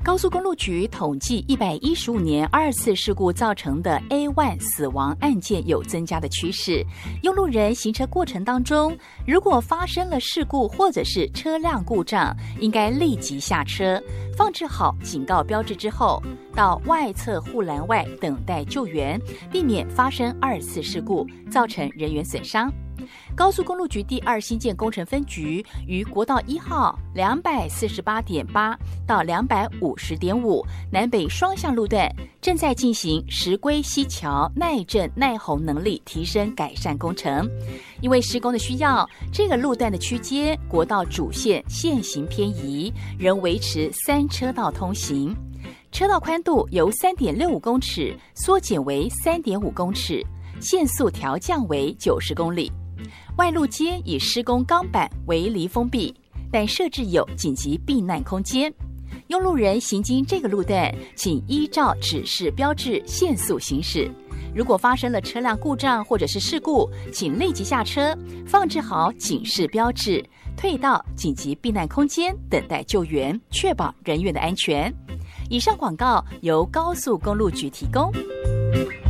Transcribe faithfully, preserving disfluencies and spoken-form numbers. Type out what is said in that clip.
高速公路局统计一百一十五年二次事故造成的 A 一 死亡案件有增加的趋势。用路人行车过程当中，如果发生了事故或者是车辆故障，应该立即下车，放置好警告标志之后，到外侧护栏外等待救援，避免发生二次事故，造成人员损伤。高速公路局第二新建工程分局于国道一号两百四十八点八到两百五十点五南北双向路段，正在进行石龟溪桥耐震耐洪能力提升改善工程。因为施工的需要，这个路段的区间国道主线线行偏移，仍维持三车道通行。车道宽度由 三点六五公尺缩减为 三点五公尺，限速调降为九十公里。外路街以施工钢板围篱封闭，但设置有紧急避难空间。用路人行经这个路段，请依照指示标志限速行驶。如果发生了车辆故障或者是事故，请立即下车，放置好警示标志，退到紧急避难空间等待救援，确保人员的安全。以上广告由高速公路局提供。